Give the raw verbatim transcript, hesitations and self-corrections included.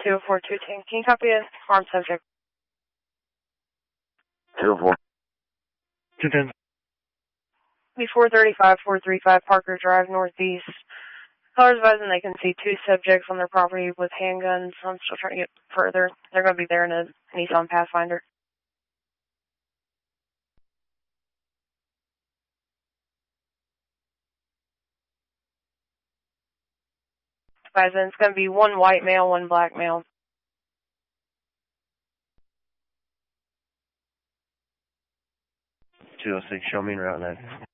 two oh four two ten. Can you copy an armed subject? two oh four. two ten. Be four thirty-five, four thirty-five Parker Drive, Northeast. Callers advising they can see two subjects on their property with handguns. I'm still trying to get further. They're going to be there in a Nissan Pathfinder. Advising it's going to be one white male, one black male. two oh six, show me route nine.